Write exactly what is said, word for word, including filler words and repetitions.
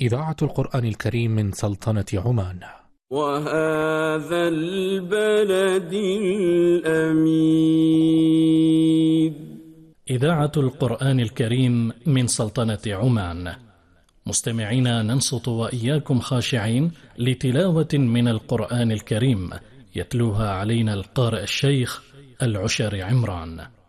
إذاعة القرآن الكريم من سلطنة عمان. وهذا البلد الأمين. إذاعة القرآن الكريم من سلطنة عمان. مستمعينا، ننصت وإياكم خاشعين لتلاوة من القرآن الكريم يتلوها علينا القارئ الشيخ العشر عمران.